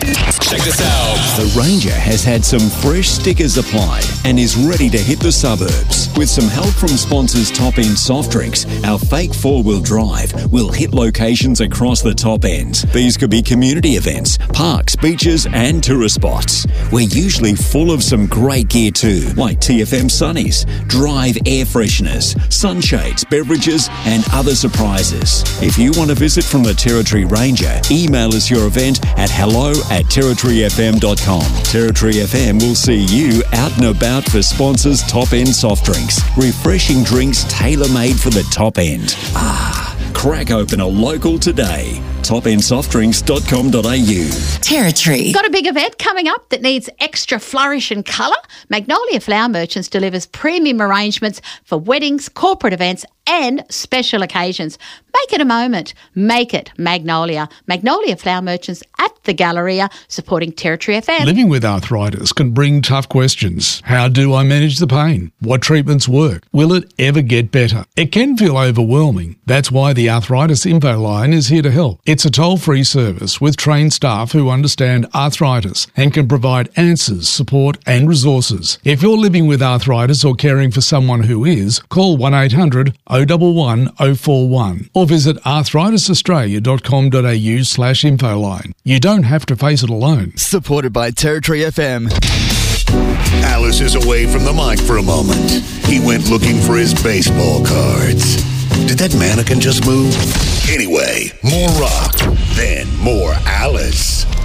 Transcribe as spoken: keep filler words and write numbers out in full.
Check this out. The Ranger has had some fresh stickers applied and is ready to hit the suburbs. With some help from sponsors Top End Soft Drinks, our fake four-wheel drive will hit locations across the top end. These could be community events, parks, beaches and tourist spots. We're usually full of some great gear too, like T F M Sunnies, Drive air fresheners, sunshades, beverages and other surprises. If you want to visit from the Territory Ranger, email us your event at hello at territory f m dot com. Territory F M will see you out and about for sponsors Top End Soft Drinks. Refreshing drinks tailor-made for the top end. Ah, crack open a local today. top end soft drinks dot com dot a u. Territory. Got a big event coming up that needs extra flourish and colour? Magnolia Flower Merchants delivers premium arrangements for weddings, corporate events and special occasions. Make it a moment. Make it Magnolia. Magnolia Flower Merchants at the Galleria, supporting Territory F M. Living with arthritis can bring tough questions. How do I manage the pain? What treatments work? Will it ever get better? It can feel overwhelming. That's why the Arthritis Info Line is here to help. It's a toll-free service with trained staff who understand arthritis and can provide answers, support and resources. If you're living with arthritis or caring for someone who is, call one eight hundred oh one one oh four one or visit arthritis australia dot com dot a u slash infoline. You don't have to face it alone. Supported by Territory F M. Alice is away from the mic for a moment. He went looking for his baseball cards. Did that mannequin just move? Anyway, more rock, then more Alice.